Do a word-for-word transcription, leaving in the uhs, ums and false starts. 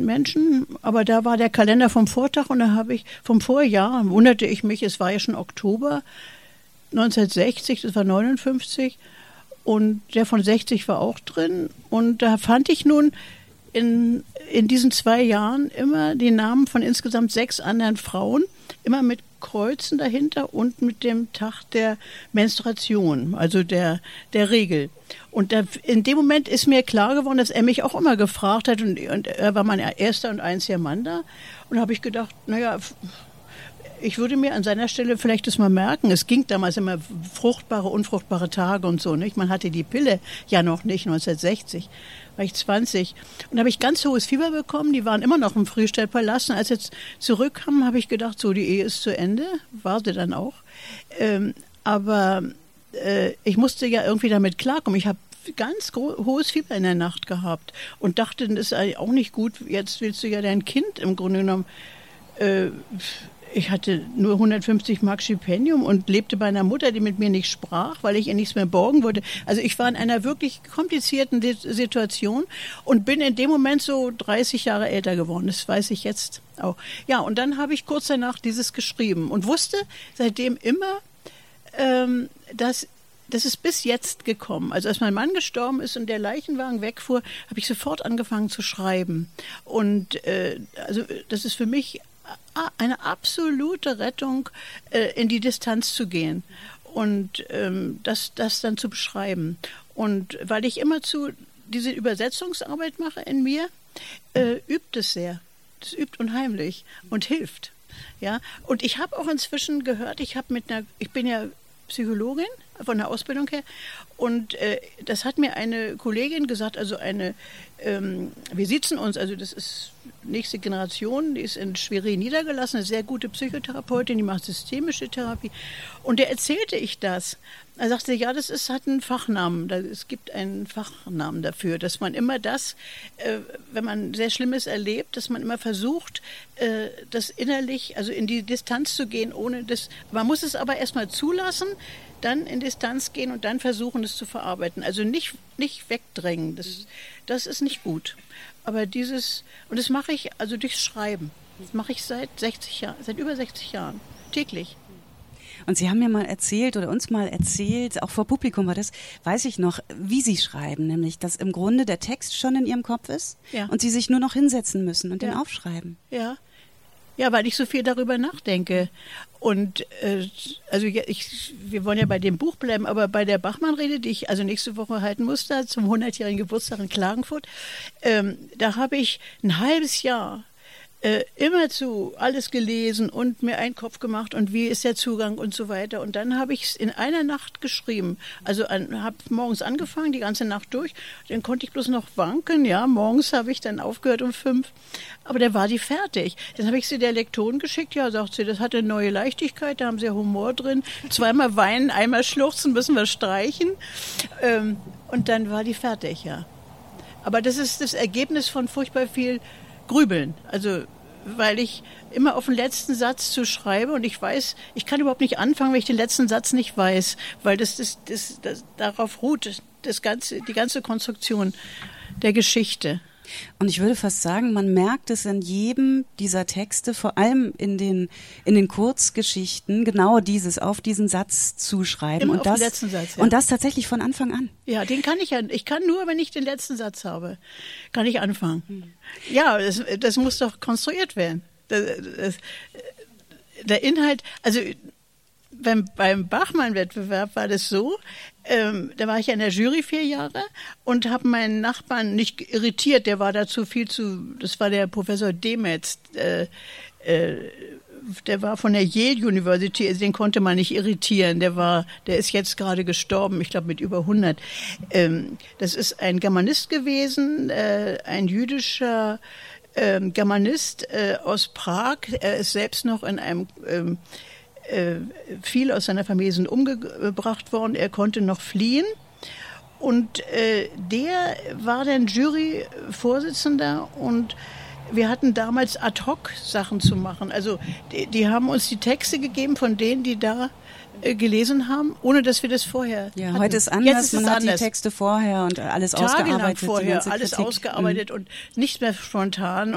Menschen, aber da war der Kalender vom Vortag und da habe ich vom Vorjahr, wunderte ich mich, es war ja schon Oktober neunzehnhundertsechzig, das war neunundfünfzig und der von sechzig war auch drin und da fand ich nun in, in diesen zwei Jahren immer die Namen von insgesamt sechs anderen Frauen, immer mit Kreuzen dahinter und mit dem Tag der Menstruation, also der, der Regel. Und da, in dem Moment ist mir klar geworden, dass er mich auch immer gefragt hat und, und er war mein erster und einziger Mann da. Und da habe ich gedacht, naja, ich würde mir an seiner Stelle vielleicht das mal merken. Es ging damals immer fruchtbare, unfruchtbare Tage und so, nicht? Man hatte die Pille ja noch nicht, neunzehnhundertsechzig. War ich zwanzig. Und da habe ich ganz hohes Fieber bekommen. Die waren immer noch im Frühstadtpalast. Und als jetzt zurückkamen, habe ich gedacht, so, die Ehe ist zu Ende. War sie dann auch. Ähm, aber äh, ich musste ja irgendwie damit klarkommen. Ich habe ganz hohes Fieber in der Nacht gehabt und dachte, das ist eigentlich auch nicht gut. Jetzt willst du ja dein Kind im Grunde genommen. Äh, ich hatte nur hundertfünfzig Mark Stipendium und lebte bei einer Mutter, die mit mir nicht sprach, weil ich ihr nichts mehr borgen wollte. Also ich war in einer wirklich komplizierten Situation und bin in dem Moment so dreißig Jahre älter geworden. Das weiß ich jetzt auch. Ja, und dann habe ich kurz danach dieses geschrieben und wusste seitdem immer, ähm, dass das ist bis jetzt gekommen. Also als mein Mann gestorben ist und der Leichenwagen wegfuhr, habe ich sofort angefangen zu schreiben. Und äh, also das ist für mich eine absolute Rettung, äh, in die Distanz zu gehen und ähm, das, das dann zu beschreiben. Und weil ich immerzu diese Übersetzungsarbeit mache in mir, äh, übt es sehr. Das übt unheimlich und hilft. Ja? Und ich habe auch inzwischen gehört, ich habe mit einer, ich bin ja Psychologin von der Ausbildung her und äh, das hat mir eine Kollegin gesagt, also eine, ähm, wir sitzen uns, also das ist nächste Generation, die ist in Schwerin niedergelassen, eine sehr gute Psychotherapeutin, die macht systemische Therapie und der erzählte ich das. Er sagte, ja, das ist, hat einen Fachnamen, es gibt einen Fachnamen dafür, dass man immer das, äh, wenn man sehr Schlimmes erlebt, dass man immer versucht, äh, das innerlich, also in die Distanz zu gehen, ohne das, man muss es aber erstmal zulassen, dann in Distanz gehen und dann versuchen, es zu verarbeiten. Also nicht, nicht wegdrängen, das, das ist nicht gut. Aber dieses, und das mache ich also durchs Schreiben, das mache ich seit sechzig Jahren, seit über sechzig Jahren, täglich. Und Sie haben mir mal erzählt oder uns mal erzählt, auch vor Publikum war das, weiß ich noch, wie Sie schreiben, nämlich, dass im Grunde der Text schon in Ihrem Kopf ist ja. und Sie sich nur noch hinsetzen müssen und ja. den aufschreiben. Ja. Ja, weil ich so viel darüber nachdenke. Und äh, also ich, wir wollen ja bei dem Buch bleiben, aber bei der Bachmann-Rede, die ich also nächste Woche halten musste, zum hundertjährigen Geburtstag in Klagenfurt, ähm, da habe ich ein halbes Jahr Äh, immerzu alles gelesen und mir einen Kopf gemacht und wie ist der Zugang und so weiter. Und dann habe ich es in einer Nacht geschrieben. Also habe morgens angefangen, die ganze Nacht durch. Dann konnte ich bloß noch wanken. Ja, morgens habe ich dann aufgehört um fünf. Aber da war die fertig. Dann habe ich sie der Lektorin geschickt. Ja, sagt sie, das hat eine neue Leichtigkeit, da haben sie ja Humor drin. Zweimal weinen, einmal schluchzen, müssen wir streichen. Ähm, und dann war die fertig, ja. Aber das ist das Ergebnis von furchtbar viel Grübeln, also weil ich immer auf den letzten Satz zu schreibe und ich weiß, ich kann überhaupt nicht anfangen, wenn ich den letzten Satz nicht weiß, weil das, das, das, das darauf ruht das ganze, die ganze Konstruktion der Geschichte. Und ich würde fast sagen, man merkt es in jedem dieser Texte, vor allem in den, in den Kurzgeschichten, genau dieses, auf diesen Satz zuschreiben. Immer und auf das, den letzten Satz, ja. Und das tatsächlich von Anfang an. Ja, den kann ich ja, ich kann nur, wenn ich den letzten Satz habe, kann ich anfangen. Hm. Ja, das, das muss doch konstruiert werden. Das, das, der Inhalt, also beim, beim Bachmann-Wettbewerb war das so, ähm, da war ich ja in der Jury vier Jahre und habe meinen Nachbarn nicht irritiert, der war dazu viel zu, das war der Professor Demetz, äh, äh, der war von der Yale University, also den konnte man nicht irritieren, der war, der ist jetzt gerade gestorben, ich glaube mit über hundert. Ähm, das ist ein Germanist gewesen, äh, ein jüdischer ähm, Germanist äh, aus Prag, er ist selbst noch in einem ähm, viele aus seiner Familie sind umgebracht worden, er konnte noch fliehen und äh, der war dann Juryvorsitzender und wir hatten damals ad hoc Sachen zu machen, also die, die haben uns die Texte gegeben von denen, die da äh, gelesen haben, ohne dass wir das vorher ja, hatten. Heute ist anders, Jetzt ist man es hat anders. Die Texte vorher und alles Tagelang ausgearbeitet. vorher, alles Kritik. ausgearbeitet mhm. und nicht mehr spontan.